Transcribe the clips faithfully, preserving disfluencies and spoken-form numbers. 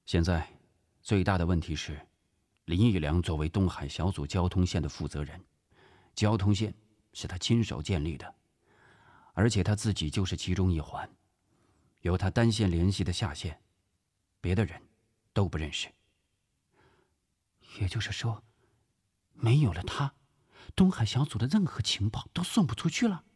现在最大的问题是，林义良作为东海小组交通线的负责人，交通线是他亲手建立的，而且他自己就是其中一环，有他单线联系的下线，别的人都不认识。 也就是说，没有了他，东海小组的任何情报都送不出去了。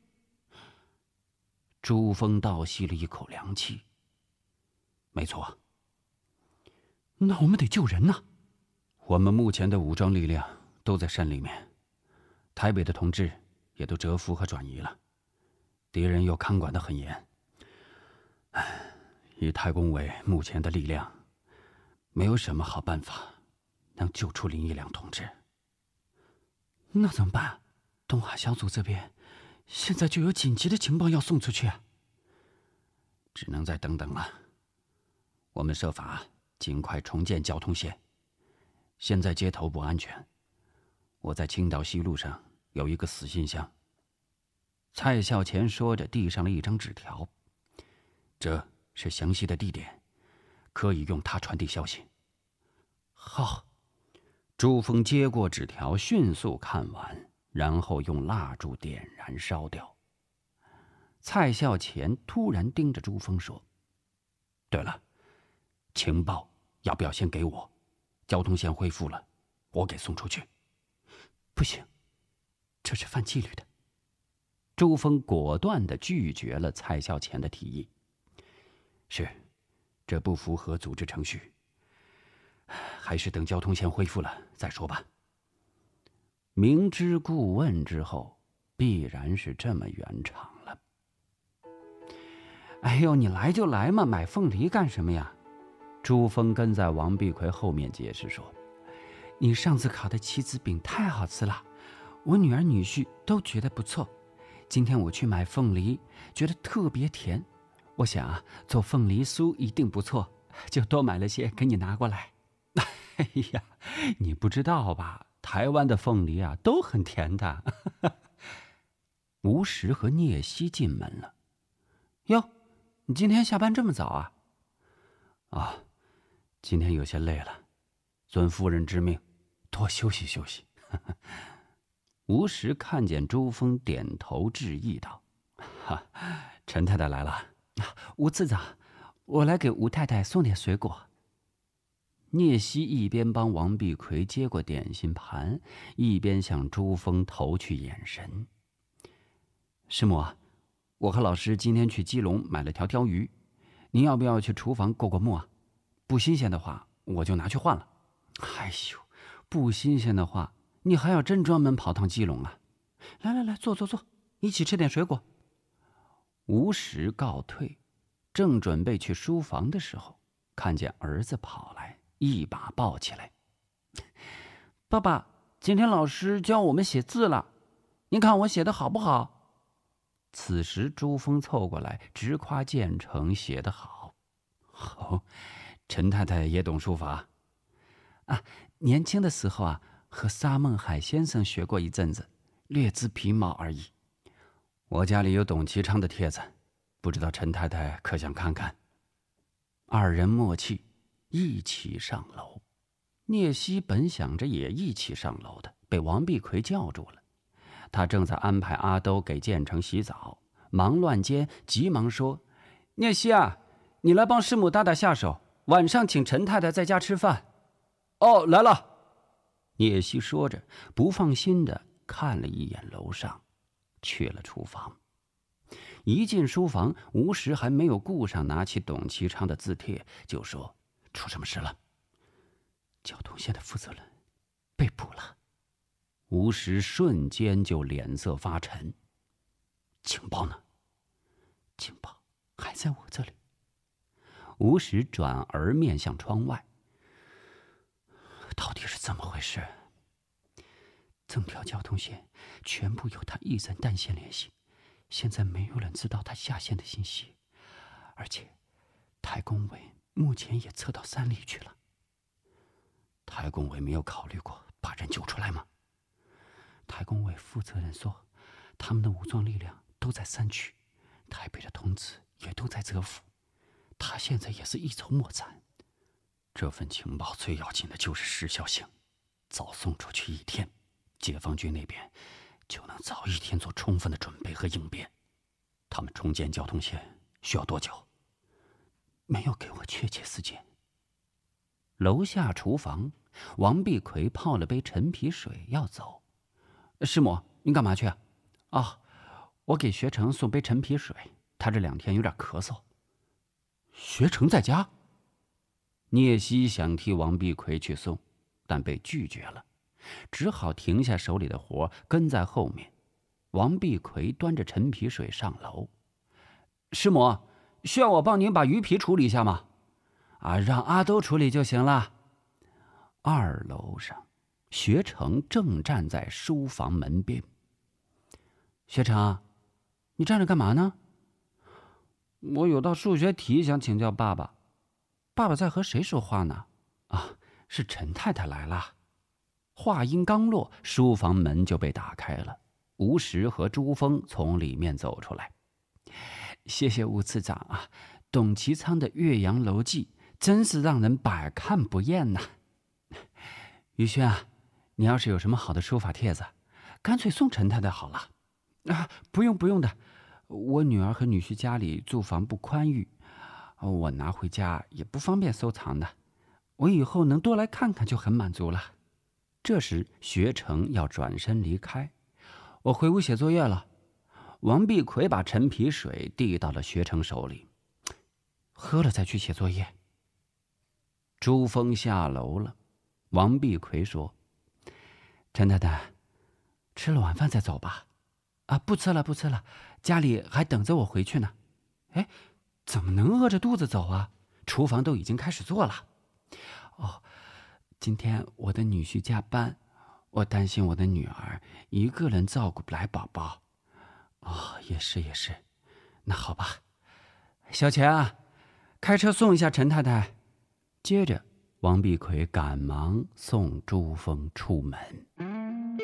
朱峰倒吸了一口凉气。没错。 那我们得救人呐！ 我们目前的武装力量都在山里面，台北的同志也都蛰伏和转移了，敌人又看管得很严。唉，以太公委目前的力量，没有什么好办法能救出林义良同志。 那怎么办？东海小组这边现在就有紧急的情报要送出去啊！ 只能再等等了。我们设法尽快重建交通线。现在街头不安全，我在青岛西路上有一个死信箱。蔡孝乾说着递上了一张纸条，这是详细的地点，可以用它传递消息。 好。 朱峰接过纸条，迅速看完，然后用蜡烛点燃烧掉。蔡孝乾突然盯着朱峰说：“对了，情报要不要先给我？交通线恢复了，我给送出去。” 不行，这是犯纪律的。 朱峰果断地拒绝了蔡孝乾的提议。是，这不符合组织程序，还是等交通线恢复了再说吧。明知故问之后，必然是这么圆场了。 哎呦，你来就来嘛，买凤梨干什么呀？ 朱峰跟在王碧奎后面解释说：“ 你上次烤的棋子饼太好吃了，我女儿女婿都觉得不错。今天我去买凤梨，觉得特别甜，我想啊，做凤梨酥一定不错，就多买了些给你拿过来。” 哎呀，你不知道吧？台湾的凤梨啊都很甜的。吴石和聂西进门了。 哟，你今天下班这么早啊？ 啊，今天有些累了，遵夫人之命，多休息休息。吴石看见朱峰，点头致意道：“哈，陈太太来了。 吴次长，我来给吴太太送点水果。” 聂西一边帮王碧奎接过点心盘，一边向朱峰投去眼神。师母啊，我和老师今天去基隆买了条鲷鱼，您要不要去厨房过过目啊？不新鲜的话，我就拿去换了。 哎呦，不新鲜的话，你还要真专门跑趟基隆啊？来来来，坐坐坐，一起吃点水果。 吴石告退，正准备去书房的时候，看见儿子跑来，一把抱起来：“ 爸爸，今天老师教我们写字了，您看我写的好不好？” 此时朱峰凑过来，直夸建成写得好。哦，陈太太也懂书法啊？年轻的时候啊，和沙孟海先生学过一阵子，略知皮毛而已。 我家里有董其昌的帖子，不知道陈太太可想看看？二人默契，一起上楼。聂西本想着也一起上楼的，被王碧奎叫住了。他正在安排阿兜给建成洗澡，忙乱间急忙说：“ 聂西啊，你来帮师母打打下手，晚上请陈太太在家吃饭。”“ 哦，来了。”聂西说着，不放心地看了一眼楼上，去了厨房。一进书房，吴石还没有顾上拿起董其昌的字帖，就说：“出什么事了？”“ 交通线的负责人被捕了。” 吴石瞬间就脸色发沉。“情报呢？”“ 情报还在我这里。” 吴石转而面向窗外。 “到底是怎么回事？”“整条交通线全部由他一人单线联系，现在没有人知道他下线的信息，而且台工委目前也撤到山里去了。”“ 台工委没有考虑过把人救出来吗？”“ 台工委负责人说，他们的武装力量都在山区，台北的同志也都在蛰伏，他现在也是一筹莫展。 这份情报最要紧的就是时效性，早送出去一天，解放军那边就能早一天做充分的准备和应变。他们重建交通线需要多久？ 没有给我确切时间。 楼下厨房，王碧奎泡了杯陈皮水要走。师母，您干嘛去啊？ 哦，我给学成送杯陈皮水，他这两天有点咳嗽。 学成在家？聂西想替王碧奎去送，但被拒绝了，只好停下手里的活，跟在后面。王碧奎端着陈皮水上楼。师母，需要我帮您把鱼皮处理一下吗？ 啊，让阿兜处理就行了。 二楼上，学成正站在书房门边。 学成，你站着干嘛呢？ 我有道数学题想请教爸爸。 爸爸在和谁说话呢？ 啊，是陈太太来了。话音刚落，书房门就被打开了，吴石和朱峰从里面走出来。 谢谢吴次长啊，董其昌的《岳阳楼记》真是让人百看不厌呐。于轩啊，你要是有什么好的书法帖子，干脆送陈太太好了。啊，不用不用的，我女儿和女婿家里住房不宽裕，我拿回家也不方便收藏的，我以后能多来看看就很满足了。 这时学成要转身离开， 我回屋写作业了。 王碧奎把陈皮水递到了学成手里， 喝了再去写作业。 朱峰下楼了，王碧奎说：“ 陈太太，吃了晚饭再走吧。”啊，不吃了不吃了，家里还等着我回去呢。哎，怎么能饿着肚子走啊？厨房都已经开始做了。哦，今天我的女婿加班，我担心我的女儿一个人照顾不来宝宝。哦，也是也是，那好吧。小钱啊，开车送一下陈太太。 接着，王碧奎赶忙送朱峰出门。